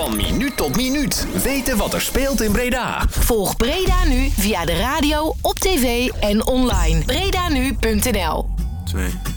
Van minuut tot minuut. Weten wat er speelt in Breda. Volg Breda Nu via de radio, op tv en online. bredanu.nl 2